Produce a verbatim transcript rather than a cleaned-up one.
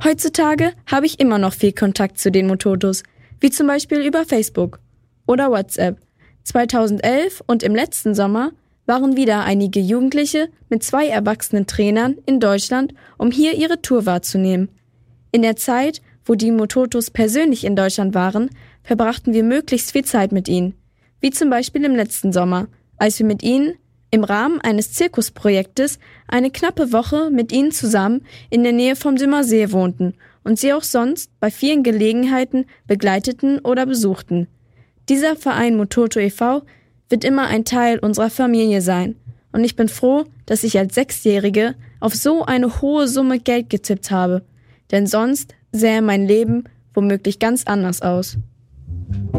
Heutzutage habe ich immer noch viel Kontakt zu den Mototos, wie zum Beispiel über Facebook oder WhatsApp. zweitausendelf und im letzten Sommer waren wieder einige Jugendliche mit zwei erwachsenen Trainern in Deutschland, um hier ihre Tour wahrzunehmen. In der Zeit, wo die Mototos persönlich in Deutschland waren, verbrachten wir möglichst viel Zeit mit ihnen, wie zum Beispiel im letzten Sommer, als wir mit ihnen im Rahmen eines Zirkusprojektes eine knappe Woche mit ihnen zusammen in der Nähe vom Simmersee wohnten und sie auch sonst bei vielen Gelegenheiten begleiteten oder besuchten. Dieser Verein Mototo e V wird immer ein Teil unserer Familie sein und ich bin froh, dass ich als Sechsjährige auf so eine hohe Summe Geld getippt habe, denn sonst sähe mein Leben womöglich ganz anders aus.